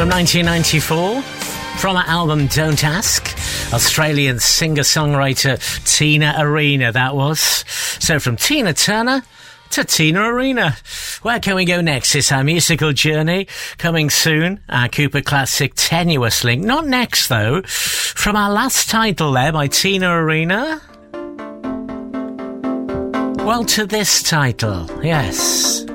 from 1994. From her album Don't Ask, Australian singer-songwriter Tina Arena, that was. So from Tina Turner to Tina Arena. Where can we go next? It's our musical journey. Coming soon, our Cooper Classic Tenuous Link. Not next, though. From our last title there by Tina Arena, well, to this title, yes.